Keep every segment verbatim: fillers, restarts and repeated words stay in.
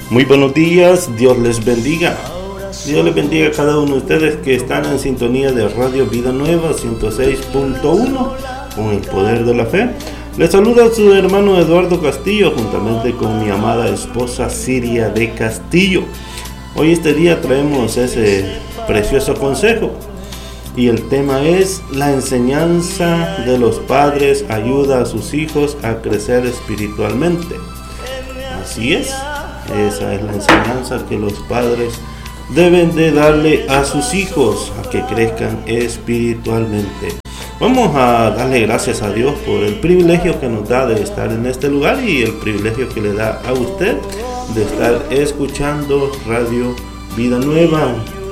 Muy buenos días, Dios les bendiga. Dios les bendiga a cada uno de ustedes que están en sintonía de Radio Vida Nueva ciento seis punto uno con el poder de la fe. Les saluda a su hermano Eduardo Castillo juntamente con mi amada esposa Siria de Castillo. Hoy este día traemos ese precioso consejo y el tema es: la enseñanza de los padres ayuda a sus hijos a crecer espiritualmente. Así es, esa es la enseñanza que los padres deben de darle a sus hijos a que crezcan espiritualmente. Vamos a darle gracias a Dios por el privilegio que nos da de estar en este lugar y el privilegio que le da a usted de estar escuchando Radio Vida Nueva,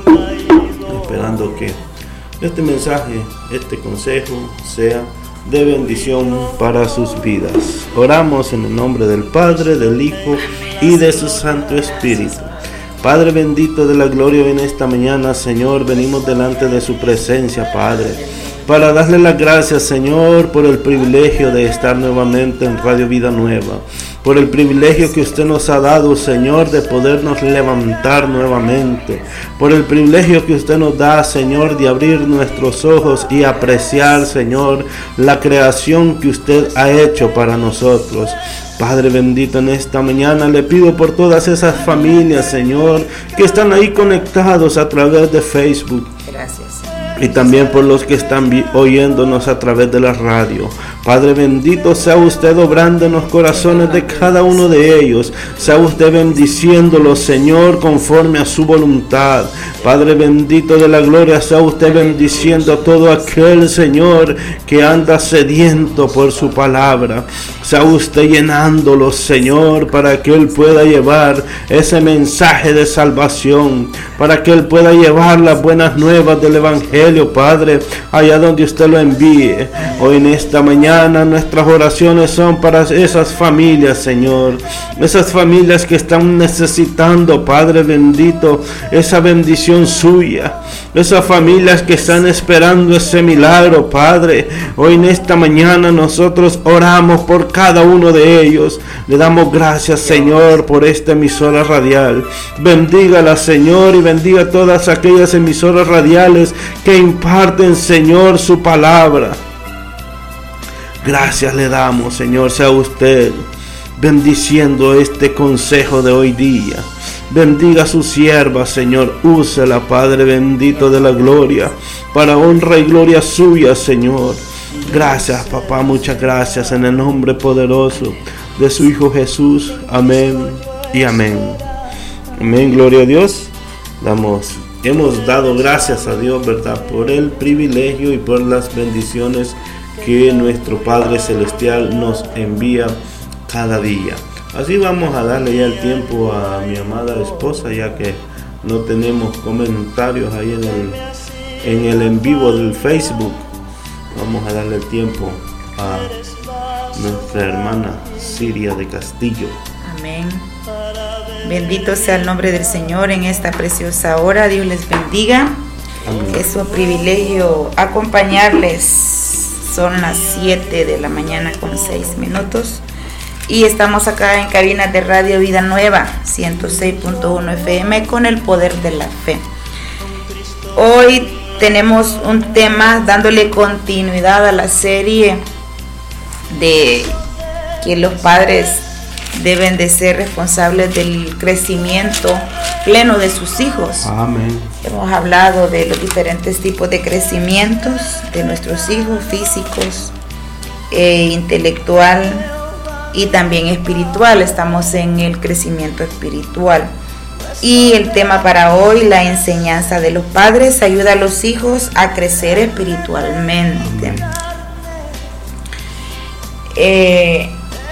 esperando que este mensaje, este consejo sea de bendición para sus vidas. Oramos en el nombre del Padre, del Hijo y de su Santo Espíritu. Padre bendito de la gloria, en esta mañana, Señor, venimos delante de su presencia, Padre, para darle las gracias, Señor, por el privilegio de estar nuevamente en Radio Vida Nueva, por el privilegio que usted nos ha dado, Señor, de podernos levantar nuevamente, por el privilegio que usted nos da, Señor, de abrir nuestros ojos y apreciar, Señor, la creación que usted ha hecho para nosotros. Padre bendito, en esta mañana le pido por todas esas familias, Señor, que están ahí conectados a través de Facebook. Gracias. Y también por los que están vi- oyéndonos a través de la radio. Padre bendito, sea usted obrando en los corazones de cada uno de ellos. Sea usted bendiciéndolos, Señor, conforme a su voluntad. Padre bendito de la gloria, sea usted bendiciendo a todo aquel, Señor, que anda sediento por su palabra. Sea usted llenándolos, Señor, para que Él pueda llevar ese mensaje de salvación, para que Él pueda llevar las buenas nuevas del Evangelio, Padre, allá donde usted lo envíe. Hoy en esta mañana nuestras oraciones son para esas familias, Señor, esas familias que están necesitando, Padre bendito, esa bendición suya, esas familias que están esperando ese milagro, Padre. Hoy en esta mañana nosotros oramos por cada uno de ellos. Le damos gracias, Señor, por esta emisora radial. Bendígala, Señor, y bendiga todas aquellas emisoras radiales que imparten, Señor, su palabra. Gracias le damos, Señor, sea usted bendiciendo este consejo de hoy día. Bendiga a su sierva, Señor, úsela, Padre bendito de la gloria, para honra y gloria suya, Señor. Gracias, papá, muchas gracias, en el nombre poderoso de su Hijo Jesús. Amén y amén. Amén, gloria a Dios. Damos, hemos dado gracias a Dios, ¿verdad?, por el privilegio y por las bendiciones que nuestro Padre Celestial nos envía cada día. Así vamos a darle ya el tiempo a mi amada esposa, ya que no tenemos comentarios ahí en el, en el en vivo del Facebook. Vamos a darle el tiempo a nuestra hermana Siria de Castillo. Amén. Bendito sea el nombre del Señor en esta preciosa hora. Dios les bendiga. Amén. Es un privilegio acompañarles. Son las siete de la mañana con seis minutos. Y estamos acá en cabinas de Radio Vida Nueva ciento seis punto uno F M con el poder de la fe. Hoy tenemos un tema dándole continuidad a la serie de que los padres deben de ser responsables del crecimiento pleno de sus hijos. Amén. Hemos hablado de los diferentes tipos de crecimientos de nuestros hijos, físicos, e intelectual y también espiritual. Estamos en el crecimiento espiritual. Y el tema para hoy, la enseñanza de los padres ayuda a los hijos a crecer espiritualmente. Eh,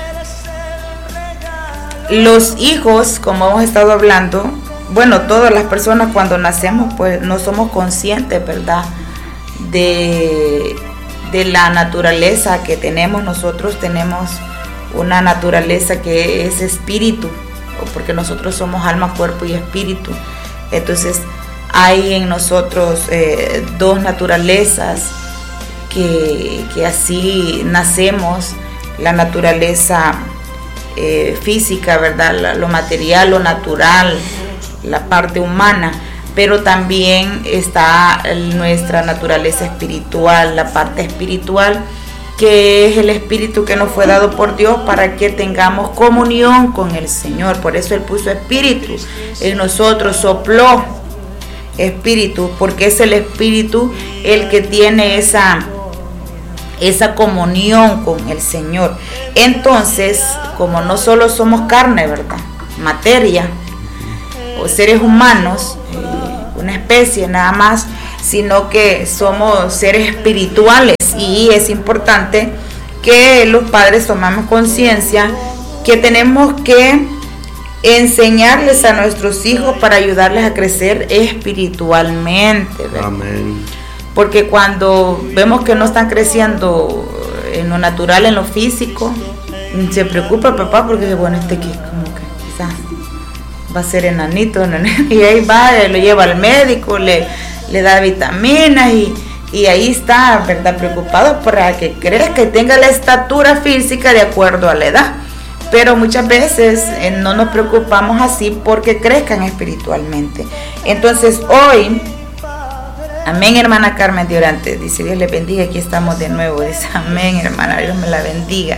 los hijos, como hemos estado hablando, bueno, todas las personas cuando nacemos pues no somos conscientes, ¿verdad?, de, de la naturaleza que tenemos. Nosotros tenemos una naturaleza que es espíritu, porque nosotros somos alma, cuerpo y espíritu. Entonces hay en nosotros eh, dos naturalezas que, que así nacemos. La naturaleza eh, física, ¿verdad? La, lo material, lo natural, la parte humana, pero también está nuestra naturaleza espiritual, la parte espiritual, que es el espíritu que nos fue dado por Dios para que tengamos comunión con el Señor. Por eso Él puso espíritu en nosotros, sopló espíritu, porque es el espíritu el que tiene esa, esa comunión con el Señor. Entonces, como no solo somos carne, ¿verdad?, materia o seres humanos, eh, una especie nada más, sino que somos seres espirituales, y es importante que los padres tomemos conciencia que tenemos que enseñarles a nuestros hijos para ayudarles a crecer espiritualmente, ¿verdad? Amén. Porque cuando vemos que no están creciendo en lo natural, en lo físico, se preocupa papá porque bueno, este que como que quizás va a ser enanito, ¿no? Y ahí va, lo lleva al médico, le, le da vitaminas y, y ahí está, ¿verdad?, preocupado para que crezca y tenga la estatura física de acuerdo a la edad. Pero muchas veces eh, no nos preocupamos así porque crezcan espiritualmente. Entonces hoy, amén, hermana Carmen de Orante, dice Dios le bendiga, aquí estamos de nuevo, dice amén, hermana, Dios me la bendiga.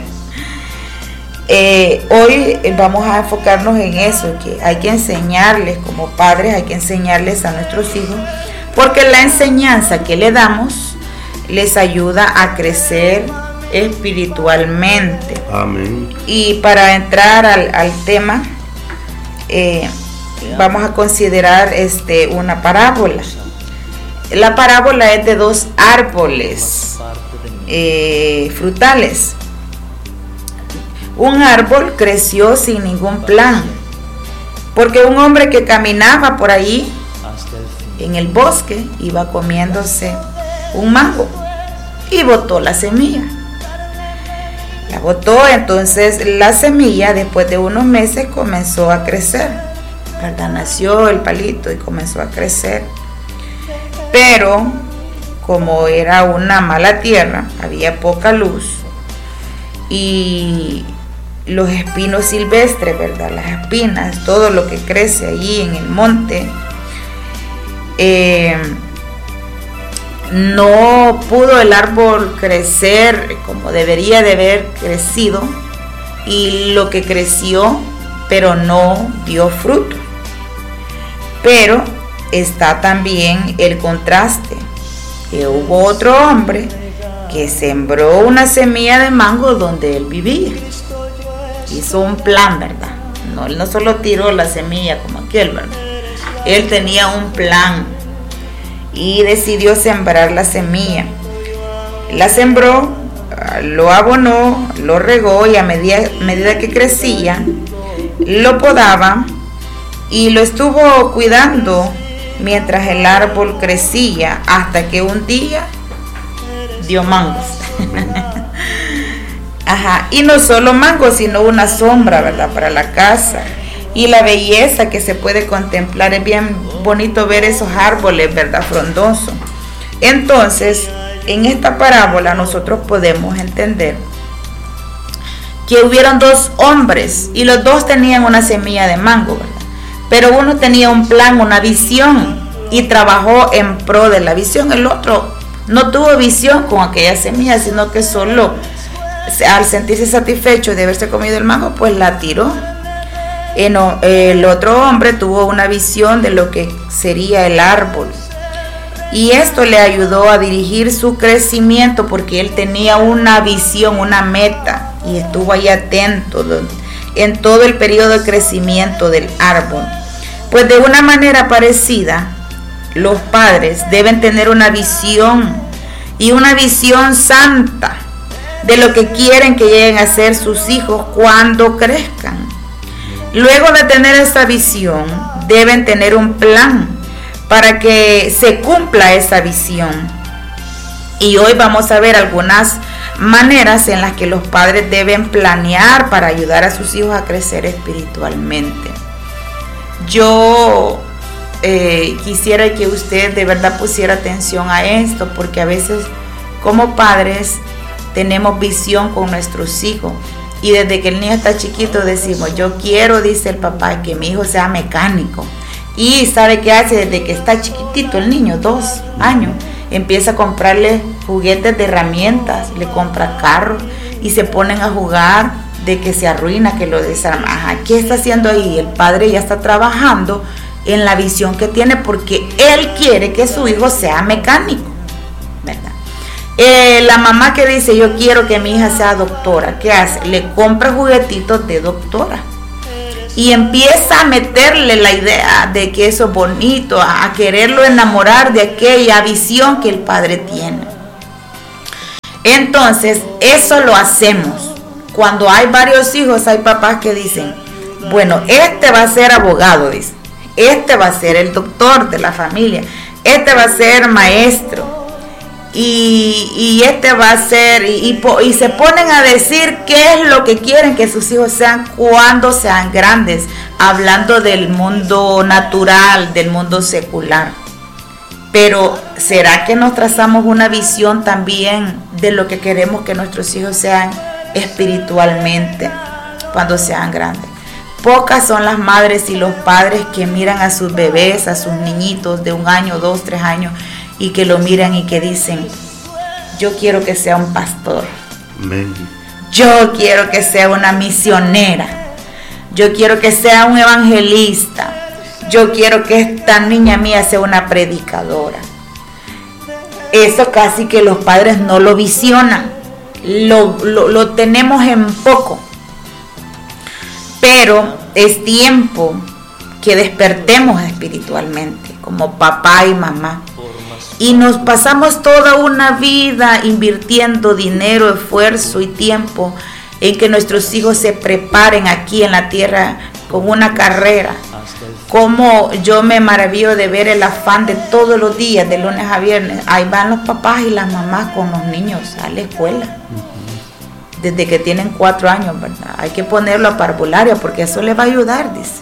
Eh, hoy vamos a enfocarnos en eso, que hay que enseñarles como padres, hay que enseñarles a nuestros hijos, porque la enseñanza que le damos les ayuda a crecer espiritualmente. Amén. Y para entrar al, al tema, eh, vamos a considerar este, una parábola. La parábola es de dos árboles eh, frutales. Un árbol creció sin ningún plan, porque un hombre que caminaba por ahí en el bosque iba comiéndose un mango y botó la semilla. La botó, entonces la semilla después de unos meses comenzó a crecer, ¿verdad? Nació el palito y comenzó a crecer. Pero como era una mala tierra, había poca luz y los espinos silvestres, ¿verdad?, las espinas, todo lo que crece allí en el monte, eh, no pudo el árbol crecer como debería de haber crecido, y lo que creció pero no dio fruto. Pero está también el contraste, que hubo otro hombre que sembró una semilla de mango donde él vivía. Hizo un plan, ¿verdad? No, él no solo tiró la semilla como aquel, ¿verdad? Él tenía un plan y decidió sembrar la semilla. La sembró, lo abonó, lo regó, y a medida, medida que crecía, lo podaba y lo estuvo cuidando mientras el árbol crecía, hasta que un día dio mangos. Ajá, y no solo mangos, sino una sombra, ¿verdad?, para la casa, y la belleza que se puede contemplar. Es bien bonito ver esos árboles, ¿verdad?, frondosos. Entonces, en esta parábola nosotros podemos entender que hubieron dos hombres y los dos tenían una semilla de mango, ¿verdad? Pero uno tenía un plan, una visión, y trabajó en pro de la visión. El otro no tuvo visión con aquella semilla, sino que solo al sentirse satisfecho de haberse comido el mango, pues la tiró. El otro hombre tuvo una visión de lo que sería el árbol, y esto le ayudó a dirigir su crecimiento, porque él tenía una visión, una meta, y estuvo ahí atento en todo el periodo de crecimiento del árbol. Pues de una manera parecida, los padres deben tener una visión, y una visión santa, de lo que quieren que lleguen a ser sus hijos cuando crezcan. Luego de tener esa visión, deben tener un plan para que se cumpla esa visión. Y hoy vamos a ver algunas maneras en las que los padres deben planear para ayudar a sus hijos a crecer espiritualmente. Yo eh, quisiera que usted de verdad pusiera atención a esto, porque a veces como padres tenemos visión con nuestros hijos Y desde que el niño está chiquito decimos, yo quiero, dice el papá, que mi hijo sea mecánico. Y ¿sabe qué hace? Desde que está chiquitito el niño, dos años, empieza a comprarle juguetes de herramientas, le compra carros y se ponen a jugar de que se arruina, que lo desarma. Ajá, ¿qué está haciendo ahí? El padre ya está trabajando en la visión que tiene porque él quiere que su hijo sea mecánico, ¿verdad? Eh, la mamá que dice, yo quiero que mi hija sea doctora, ¿qué hace? Le compra juguetitos de doctora y empieza a meterle la idea de que eso es bonito, a quererlo enamorar de aquella visión que el padre tiene. Entonces, eso lo hacemos. Cuando hay varios hijos, hay papás que dicen, bueno, este va a ser abogado, dice, este va a ser el doctor de la familia, este va a ser maestro. Y, y este va a ser, y, y, y se ponen a decir qué es lo que quieren que sus hijos sean cuando sean grandes, hablando del mundo natural, del mundo secular. Pero ¿será que nos trazamos una visión también de lo que queremos que nuestros hijos sean espiritualmente cuando sean grandes? Pocas son las madres y los padres que miran a sus bebés, a sus niñitos de un año, dos, tres años, y que lo miran y que dicen, yo quiero que sea un pastor. Amén. Yo quiero que sea una misionera. Yo quiero que sea un evangelista. Yo quiero que esta niña mía sea una predicadora. Eso casi que los padres no lo visionan. Lo, lo, lo tenemos en poco. Pero es tiempo que despertemos espiritualmente, como papá y mamá. Y nos pasamos toda una vida invirtiendo dinero, esfuerzo y tiempo en que nuestros hijos se preparen aquí en la tierra con una carrera. Como yo me maravillo de ver el afán de todos los días, de lunes a viernes. Ahí van los papás y las mamás con los niños a la escuela. Desde que tienen cuatro años, ¿verdad? Hay que ponerlo a parvularia porque eso les va a ayudar, dice.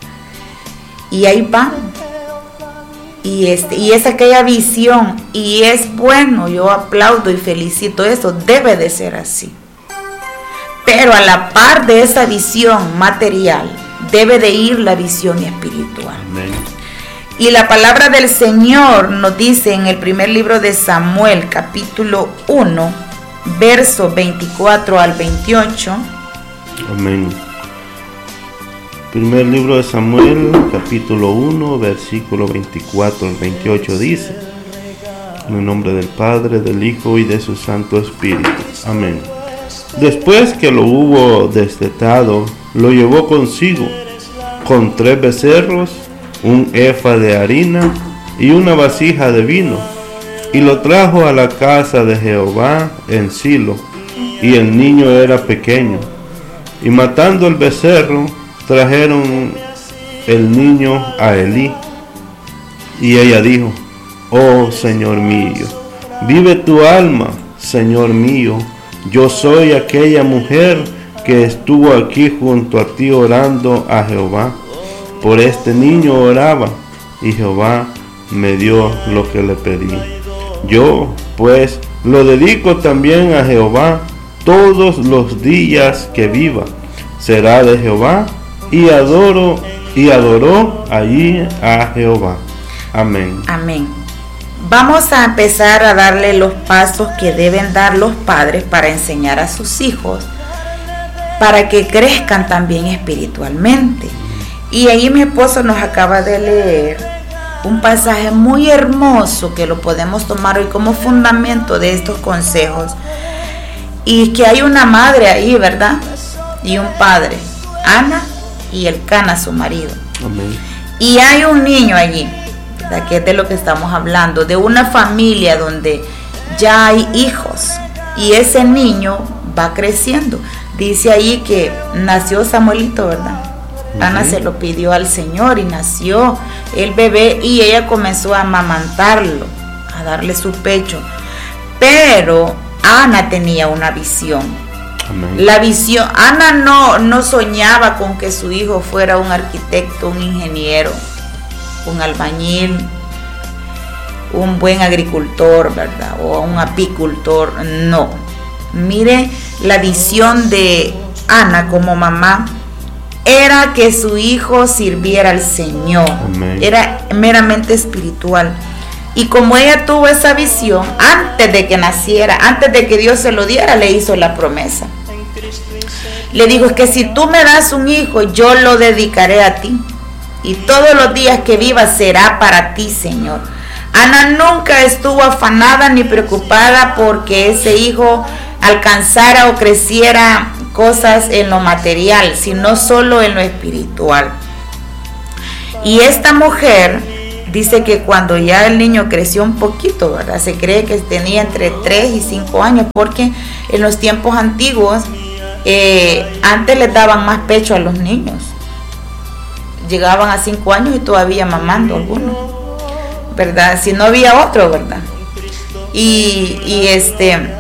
Y ahí van. Y, este, y es aquella visión, y es bueno, yo aplaudo y felicito eso, debe de ser así. Pero a la par de esa visión material, debe de ir la visión espiritual. Amén. Y la palabra del Señor nos dice en el primer libro de Samuel, capítulo uno, versos veinticuatro al veintiocho. Amén. Primer libro de Samuel, capítulo uno, versículo veinticuatro al veintiocho dice, en el nombre del Padre, del Hijo y de su Santo Espíritu. Amén. Después que lo hubo destetado, lo llevó consigo, con tres becerros, un efa de harina y una vasija de vino, y lo trajo a la casa de Jehová en Silo, y el niño era pequeño. Y matando el becerro, trajeron el niño a Elí, y ella dijo, oh Señor mío, vive tu alma, Señor mío, yo soy aquella mujer que estuvo aquí junto a ti orando a Jehová. Por este niño oraba, y Jehová me dio lo que le pedí. Yo, pues, lo dedico también a Jehová todos los días que viva. Será de Jehová, y adoro y adoró allí a Jehová. Amén. Amén. Vamos a empezar a darle los pasos que deben dar los padres para enseñar a sus hijos, para que crezcan también espiritualmente. Y ahí mi esposo nos acaba de leer un pasaje muy hermoso que lo podemos tomar hoy como fundamento de estos consejos. Y que hay una madre ahí, ¿verdad? Y un padre, Ana y Elcana, su marido. Amén. Y hay un niño allí, ¿verdad? Que es de lo que estamos hablando, de una familia donde ya hay hijos y ese niño va creciendo. Dice ahí que nació Samuelito, ¿verdad? Uh-huh. Ana se lo pidió al Señor y nació el bebé y ella comenzó a amamantarlo, a darle su pecho. Pero Ana tenía una visión. Amén. La visión, Ana no, no soñaba con que su hijo fuera un arquitecto, un ingeniero, un albañil, un buen agricultor, ¿verdad? O un apicultor, no. Mire la visión de Ana como mamá era que su hijo sirviera al Señor. Amén. Era meramente espiritual. Y como ella tuvo esa visión, antes de que naciera, antes de que Dios se lo diera, le hizo la promesa. Le dijo, es que si tú me das un hijo, yo lo dedicaré a ti. Y todos los días que viva será para ti, Señor. Ana nunca estuvo afanada ni preocupada porque ese hijo alcanzara o creciera cosas en lo material, sino solo en lo espiritual. Y esta mujer dice que cuando ya el niño creció un poquito, ¿verdad? Se cree que tenía entre tres y cinco años, porque en los tiempos antiguos, eh, antes les daban más pecho a los niños. Llegaban a cinco años y todavía mamando algunos, ¿verdad? Si no había otro, ¿verdad? Y, y este...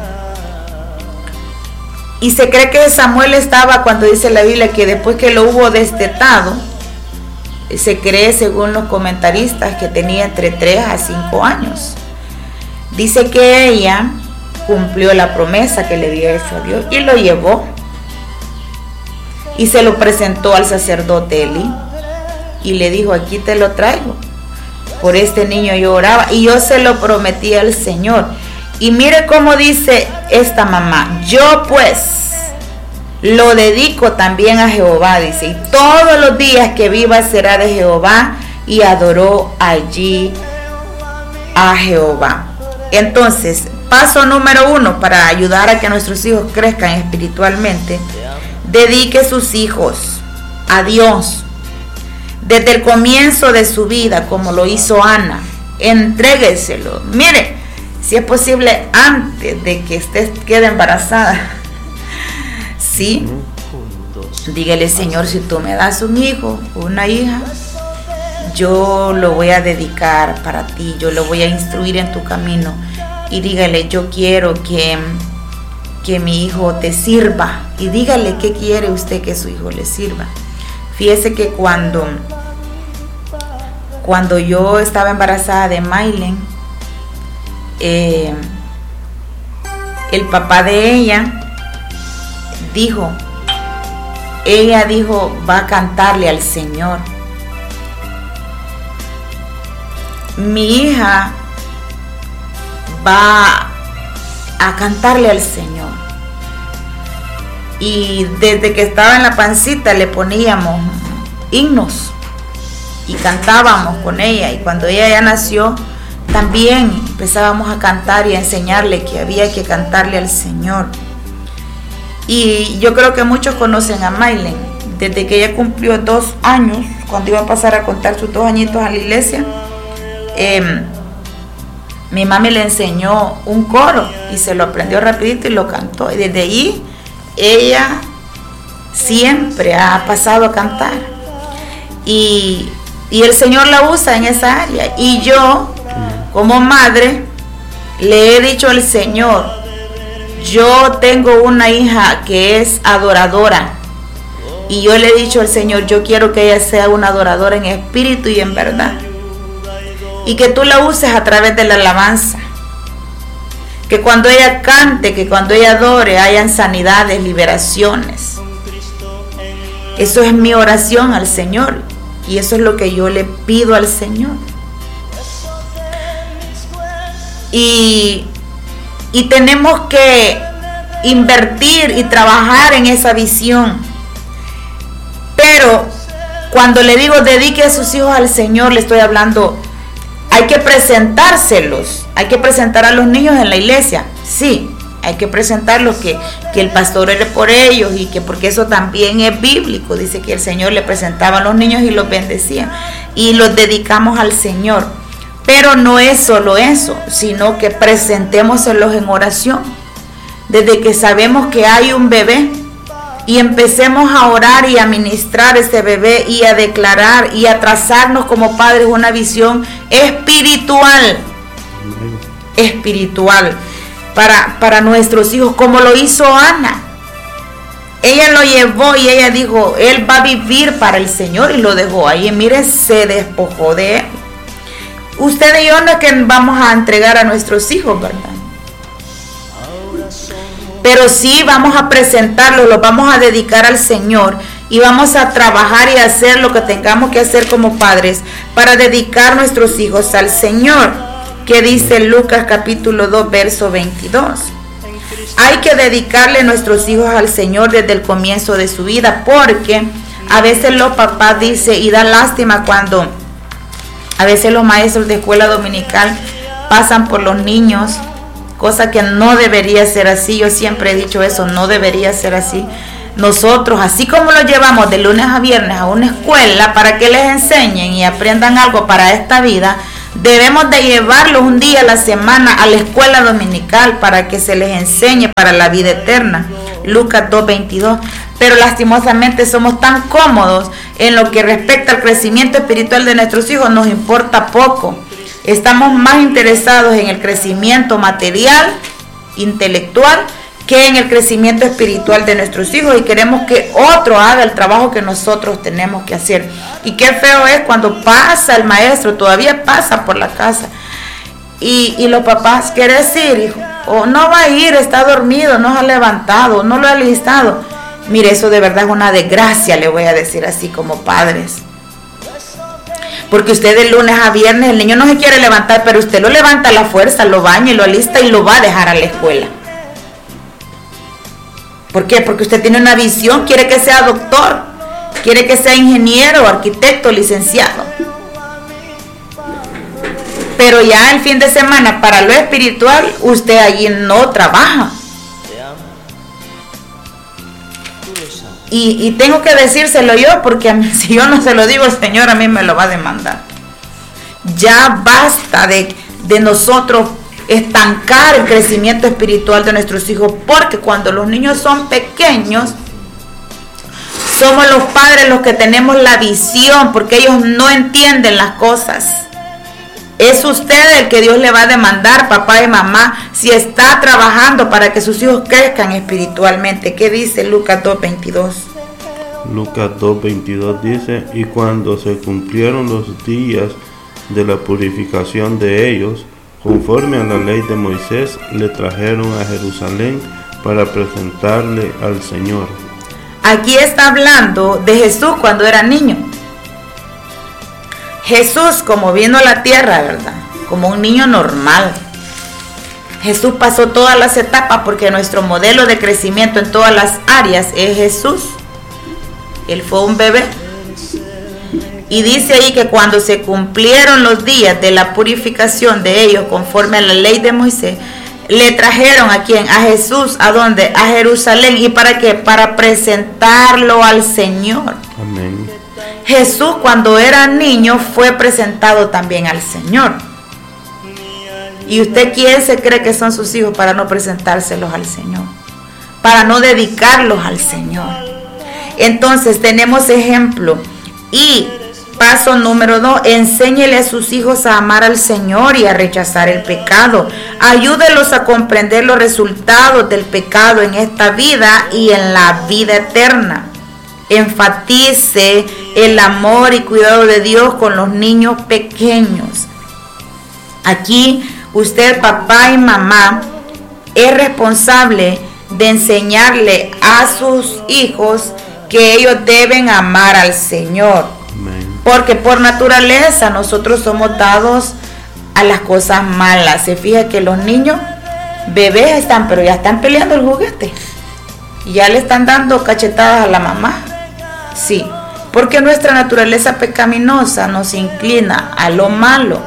Y se cree que Samuel estaba, cuando dice la Biblia, que después que lo hubo destetado, se cree, según los comentaristas, que tenía entre tres a cinco años. Dice que ella cumplió la promesa que le había hecho a Dios y lo llevó. Y se lo presentó al sacerdote Elí. Y le dijo, aquí te lo traigo. Por este niño yo oraba y yo se lo prometí al Señor. Y mire cómo dice esta mamá, yo pues lo dedico también a Jehová, dice, y todos los días que viva será de Jehová, y adoró allí a Jehová. Entonces, paso número uno para ayudar a que nuestros hijos crezcan espiritualmente, dedique sus hijos a Dios desde el comienzo de su vida, como lo hizo Ana. Entrégueselo. Mire, si es posible, antes de que usted quede embarazada. Sí. Dígale, Señor, si tú me das un hijo o una hija, yo lo voy a dedicar para ti, yo lo voy a instruir en tu camino. Y dígale, yo quiero que, que mi hijo te sirva. Y dígale qué quiere usted que su hijo le sirva. Fíjese que cuando, cuando yo estaba embarazada de Maylen, Eh, el papá de ella dijo, ella dijo, va a cantarle al Señor. Mi hija va a cantarle al Señor. Y desde que estaba en la pancita le poníamos himnos y cantábamos con ella, y cuando ella ya nació también empezábamos a cantar y a enseñarle que había que cantarle al Señor. Y yo creo que muchos conocen a Maylen. Desde que ella cumplió dos años, cuando iba a pasar a contar sus dos añitos a la iglesia, eh, mi mami le enseñó un coro y se lo aprendió rapidito y lo cantó. Y desde allí ella siempre ha pasado a cantar. Y, y el Señor la usa en esa área. Y yo, como madre, le he dicho al Señor, yo tengo una hija que es adoradora, y yo le he dicho al Señor, yo quiero que ella sea una adoradora en espíritu y en verdad, y que tú la uses a través de la alabanza, que cuando ella cante, que cuando ella adore, hayan sanidades, liberaciones. Eso es mi oración al Señor, y eso es lo que yo le pido al Señor. Y, y tenemos que invertir y trabajar en esa visión. Pero cuando le digo dedique a sus hijos al Señor, le estoy hablando, hay que presentárselos, hay que presentar a los niños en la iglesia. Sí, hay que presentarlos, que, que el pastor ore por ellos, y que porque eso también es bíblico. Dice que el Señor le presentaba a los niños y los bendecía, y los dedicamos al Señor. Pero no es solo eso, sino que presentémoselos en oración. Desde que sabemos que hay un bebé, y empecemos a orar y a ministrar ese bebé, y a declarar y a trazarnos como padres una visión espiritual, espiritual para, para nuestros hijos, como lo hizo Ana. Ella lo llevó y ella dijo, él va a vivir para el Señor, y lo dejó ahí. Y mire, se despojó de él. Usted y yo no es que vamos a entregar a nuestros hijos, ¿verdad? pero sí vamos a presentarlos, los vamos a dedicar al Señor y vamos a trabajar y hacer lo que tengamos que hacer como padres para dedicar nuestros hijos al Señor, que dice Lucas capítulo dos verso veintidós. Hay que dedicarle nuestros hijos al Señor desde el comienzo de su vida, porque a veces los papás dicen, y da lástima cuando a veces los maestros de escuela dominical pasan por los niños, cosa que no debería ser así. Yo siempre he dicho eso, no debería ser así. Nosotros, así como los llevamos de lunes a viernes a una escuela para que les enseñen y aprendan algo para esta vida, debemos de llevarlos un día a la semana a la escuela dominical para que se les enseñe para la vida eterna. Lucas dos veintidós. Pero lastimosamente somos tan cómodos en lo que respecta al crecimiento espiritual de nuestros hijos, nos importa poco. Estamos más interesados en el crecimiento material, intelectual, que en el crecimiento espiritual de nuestros hijos, y queremos que otro haga el trabajo que nosotros tenemos que hacer. Y qué feo es cuando pasa el maestro, todavía pasa por la casa, y, y los papás quieren decir, hijo, o no va a ir, está dormido, no se ha levantado, no lo ha listado. Mire, eso de verdad es una desgracia, le voy a decir así como padres. Porque usted de lunes a viernes, el niño no se quiere levantar, pero usted lo levanta a la fuerza, lo baña y lo alista y lo va a dejar a la escuela. ¿Por qué? Porque usted tiene una visión, quiere que sea doctor, quiere que sea ingeniero, arquitecto, licenciado. Pero ya el fin de semana, para lo espiritual, usted allí no trabaja. Y, y tengo que decírselo yo, porque a mí, si yo no se lo digo, el Señor a mí me lo va a demandar. Ya basta de, de nosotros estancar el crecimiento espiritual de nuestros hijos, porque cuando los niños son pequeños, somos los padres los que tenemos la visión, porque ellos no entienden las cosas. Es usted el que Dios le va a demandar, papá y mamá, si está trabajando para que sus hijos crezcan espiritualmente. ¿Qué dice Lucas dos veintidós? Lucas dos veintidós dice, y cuando se cumplieron los días de la purificación de ellos, conforme a la ley de Moisés, le trajeron a Jerusalén para presentarle al Señor. Aquí está hablando de Jesús cuando era niño. Jesús, como vino a la tierra, ¿verdad? Como un niño normal. Jesús pasó todas las etapas, porque nuestro modelo de crecimiento en todas las áreas es Jesús. Él fue un bebé. Y dice ahí que cuando se cumplieron los días de la purificación de ellos, conforme a la ley de Moisés, le trajeron a quién, a Jesús, ¿a dónde? A Jerusalén. ¿Y para qué? Para presentarlo al Señor. Amén. Jesús, cuando era niño, fue presentado también al Señor. ¿Y usted quién se cree que son sus hijos para no presentárselos al Señor? Para no dedicarlos al Señor. Entonces tenemos ejemplo. Y paso número dos, enséñele a sus hijos a amar al Señor y a rechazar el pecado. Ayúdelos a comprender los resultados del pecado en esta vida y en la vida eterna. Enfatice el amor y cuidado de Dios con los niños pequeños. Aquí usted, papá y mamá, es responsable de enseñarle a sus hijos que ellos deben amar al Señor. Amén. Porque por naturaleza nosotros somos dados a las cosas malas. Se fija que los niños, bebés están, pero ya están peleando el juguete. Y ya le están dando cachetadas a la mamá. Sí, porque nuestra naturaleza pecaminosa nos inclina a lo malo.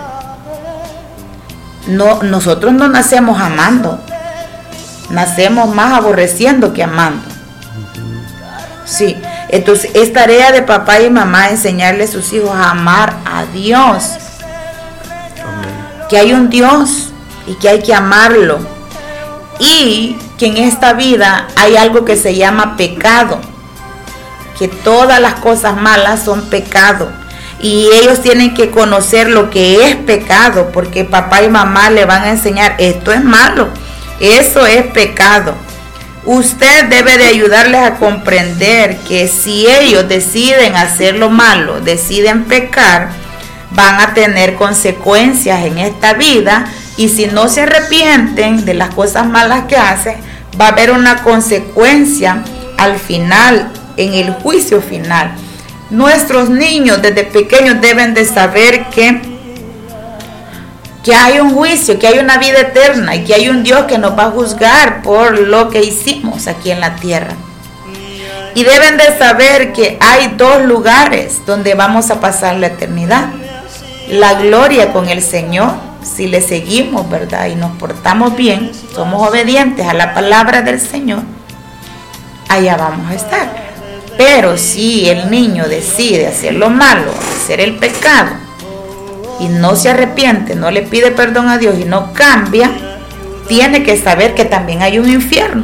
No, nosotros no nacemos amando, nacemos más aborreciendo que amando. Sí, entonces es tarea de papá y mamá enseñarle a sus hijos a amar a Dios. Amén. Que hay un Dios y que hay que amarlo. Y que en esta vida hay algo que se llama pecado. Que todas las cosas malas son pecado. Y ellos tienen que conocer lo que es pecado, porque papá y mamá le van a enseñar, esto es malo, eso es pecado. Usted debe de ayudarles a comprender que si ellos deciden hacer lo malo, deciden pecar, van a tener consecuencias en esta vida, y si no se arrepienten de las cosas malas que hacen, va a haber una consecuencia al final, en el juicio final. Nuestros niños desde pequeños deben de saber que, que hay un juicio, que hay una vida eterna y que hay un Dios que nos va a juzgar por lo que hicimos aquí en la tierra. Y deben de saber que hay dos lugares donde vamos a pasar la eternidad. La gloria con el Señor, si le seguimos, ¿verdad? Y nos portamos bien, somos obedientes a la palabra del Señor, allá vamos a estar. Pero si el niño decide hacer lo malo, hacer el pecado, y no se arrepiente, no le pide perdón a Dios y no cambia, tiene que saber que también hay un infierno.